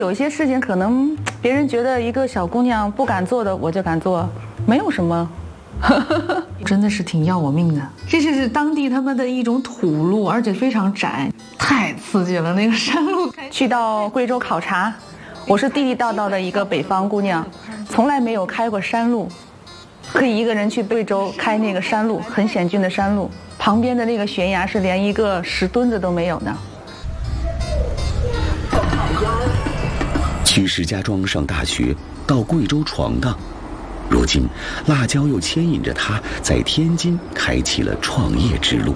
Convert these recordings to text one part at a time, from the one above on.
有一些事情可能别人觉得一个小姑娘不敢做的，我就敢做，没有什么。真的是挺要我命的。这就是当地他们的一种土路，而且非常窄，太刺激了。那个山路，去到贵州考察，我是地地道道的一个北方姑娘，从来没有开过山路，可以一个人去贵州开那个山路，很险峻的山路，旁边的那个悬崖是连一个石墩子都没有的。 去石家庄上大学，到贵州闯荡，如今辣椒又牵引着他在天津开启了创业之路。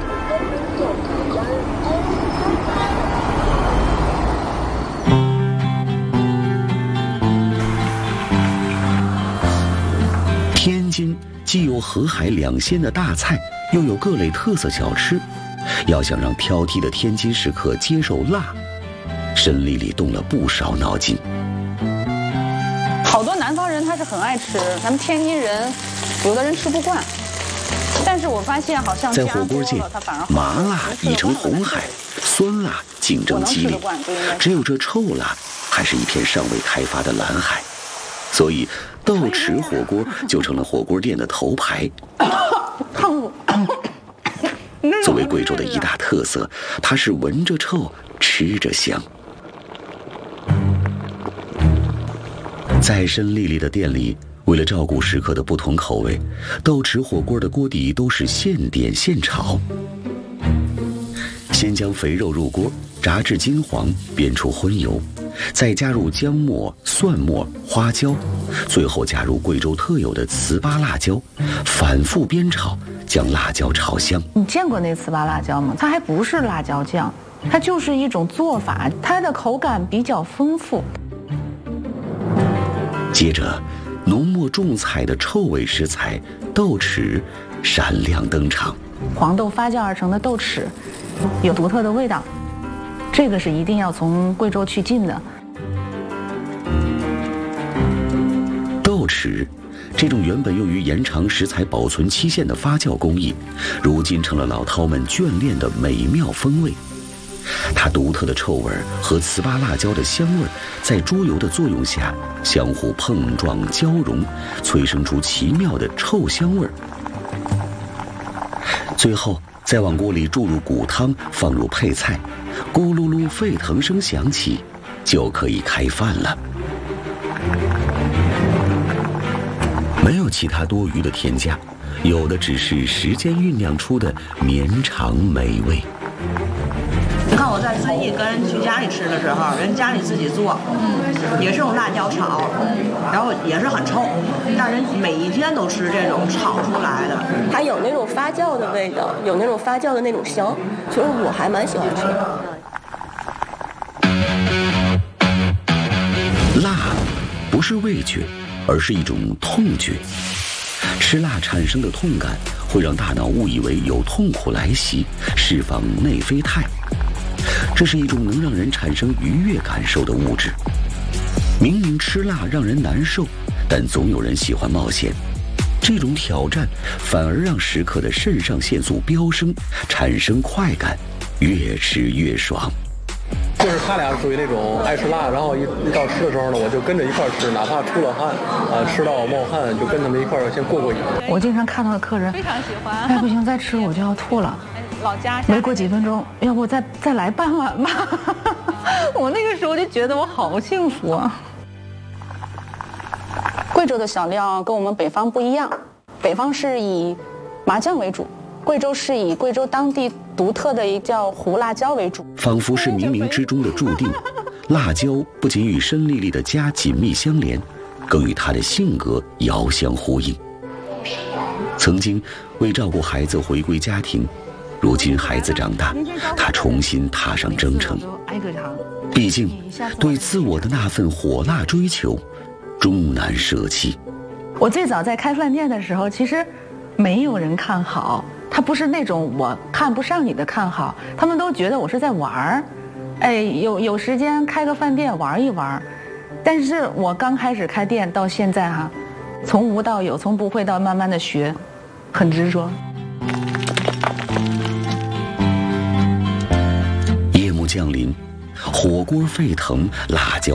天津既有河海两鲜的大菜，又有各类特色小吃，要想让挑剔的天津食客接受辣，申丽丽动了不少脑筋。 好多南方人他是很爱吃，咱们天津人有的人吃不惯，但是我发现好像在火锅界，麻辣已成红海，酸辣竞争激烈，只有这臭辣还是一片尚未开发的蓝海，所以豆豉火锅就成了火锅店的头牌。作为贵州的一大特色，它是闻着臭，吃着香。在申丽丽的店里，为了照顾食客的不同口味，豆豉火锅的锅底都是现点现炒。先将肥肉入锅，炸至金黄，煸出荤油，再加入姜末、蒜末、花椒，最后加入贵州特有的糍粑辣椒，反复煸炒，将辣椒炒香。 你见过那糍粑辣椒吗？它还不是辣椒酱，它就是一种做法，它的口感比较丰富。 接着，浓墨重彩的臭味食材豆豉闪亮登场。 黄豆发酵而成的豆豉，有独特的味道，这个是一定要从贵州去进的。 豆豉，这种原本用于延长食材保存期限的发酵工艺，如今成了老饕们眷恋的美妙风味。它独特的臭味和糍粑辣椒的香味在猪油的作用下相互碰撞交融，催生出奇妙的臭香味。最后再往锅里注入骨汤，放入配菜，咕噜噜沸腾声响起，就可以开饭了。没有其他多余的添加，有的只是时间酝酿出的绵长美味。 你看我在遵义跟人去家里吃的时候，人家里自己做，也是用辣椒炒，然后也是很臭，但人每一天都吃这种炒出来的， 还有那种发酵的味道，有那种发酵的那种香，其实我还蛮喜欢吃的。 辣不是味觉，而是一种痛觉。吃辣产生的痛感会让大脑误以为有痛苦来袭，释放内啡肽。这是一种能让人产生愉悦感受的物质。明明吃辣让人难受，但总有人喜欢冒险。这种挑战反而让食客的肾上腺素飙升，产生快感，越吃越爽。 就是他俩属于那种爱吃辣，然后一到吃的时候呢，我就跟着一块吃，哪怕出了汗，吃到冒汗，就跟他们一块先过瘾。 我经常看到的客人非常喜欢， 哎不行，再吃我就要吐了。 老家没过几分钟，要不再来半碗吧？我那个时候就觉得我好幸福啊。贵州的小料跟我们北方不一样，北方是以麻酱为主，贵州是以贵州当地独特的一叫胡辣椒为主。 仿佛是冥冥之中的注定，辣椒不仅与申丽丽的家紧密相连，更与她的性格遥相呼应。曾经为照顾孩子回归家庭，如今孩子长大，她重新踏上征程。毕竟对自我的那份火辣追求终难舍弃。 我最早在开饭店的时候，其实没有人看好，他不是那种我看不上你的看好，他们都觉得我是在玩儿，哎，有时间开个饭店玩一玩。但是我刚开始开店到现在哈，从无到有，从不会到慢慢的学，很执着。 夜幕降临，火锅沸腾，辣椒